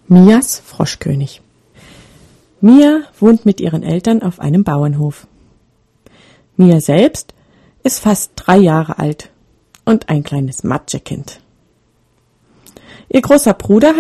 Mias Froschkönig. Mia wohnt mit ihren Eltern auf einem Bauernhof. Mia selbst ist fast 3 Jahre alt und ein kleines Matschekind. Ihr großer Bruder